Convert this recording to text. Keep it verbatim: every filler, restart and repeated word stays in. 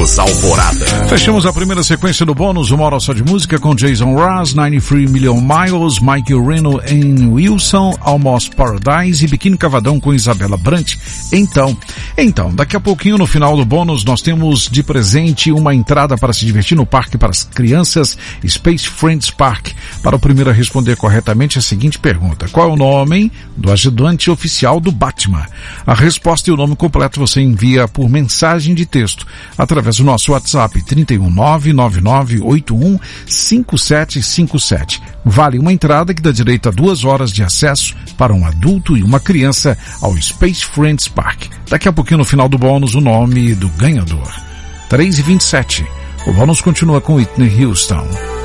Bônus Alvorada. Fechamos a primeira sequência do bônus, uma hora só de música com Jason Mraz, noventa e três Million Miles, Mike Reno em Wilson, Almost Paradise e Biquíni Cavadão com Isabela Brant. Então, então, daqui a pouquinho no final do bônus nós temos de presente uma entrada para se divertir no parque para as crianças, Space Friends Park. Para o primeiro a responder corretamente a seguinte pergunta: qual é o nome do ajudante oficial do Batman? A resposta e o nome completo você envia por mensagem de texto através do nosso WhatsApp trinta e um nove nove nove oito um cinco sete cinco sete. Vale uma entrada que dá direito a duas horas de acesso para um adulto e uma criança ao Space Friends Park. Daqui a pouquinho no final do bônus o nome do ganhador. três e vinte e sete. O bônus continua com Whitney Houston.